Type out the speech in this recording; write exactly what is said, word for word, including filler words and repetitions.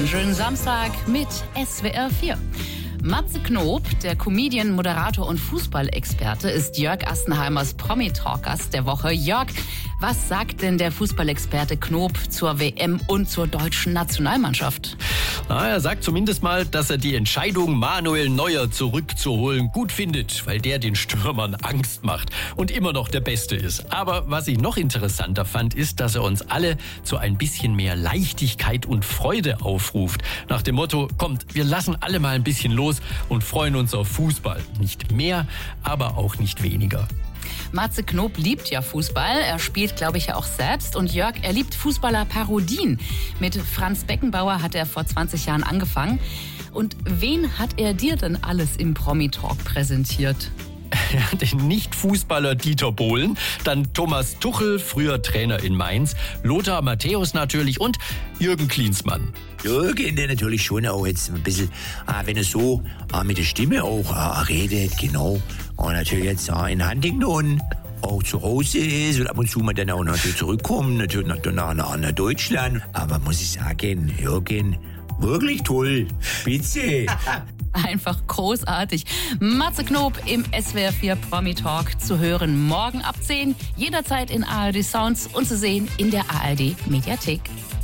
Einen schönen Samstag mit S W R vier. Matze Knob, der Comedian, Moderator und Fußballexperte, ist Jörg Assenheimers Promi-Talk-Gast der Woche. Jörg, was sagt denn der Fußballexperte Knob zur W M und zur deutschen Nationalmannschaft? Na, er sagt zumindest mal, dass er die Entscheidung, Manuel Neuer zurückzuholen, gut findet, weil der den Stürmern Angst macht und immer noch der Beste ist. Aber was ich noch interessanter fand, ist, dass er uns alle zu ein bisschen mehr Leichtigkeit und Freude aufruft. Nach dem Motto, kommt, wir lassen alle mal ein bisschen los und freuen uns auf Fußball. Nicht mehr, aber auch nicht weniger. Matze Knob liebt ja Fußball. Er spielt, glaube ich, ja auch selbst. Und Jörg, er liebt Fußballer-Parodien. Mit Franz Beckenbauer hat er vor zwanzig Jahren angefangen. Und wen hat er dir denn alles im Promi-Talk präsentiert? Den Nicht-Fußballer Dieter Bohlen, dann Thomas Tuchel, früher Trainer in Mainz, Lothar Matthäus natürlich und Jürgen Klinsmann. Jürgen, der natürlich schon auch jetzt ein bisschen, ah, wenn er so ah, mit der Stimme auch ah, redet, genau, und natürlich jetzt ah, in Huntington auch zu Hause ist und ab und zu mal dann auch natürlich zurückkommen, natürlich nach, nach, nach Deutschland. Aber muss ich sagen, Jürgen, wirklich toll, spitze. Einfach großartig. Matze Knob im S W R vier Promi Talk zu hören morgen ab zehn, jederzeit in A R D Sounds und zu sehen in der A R D Mediathek.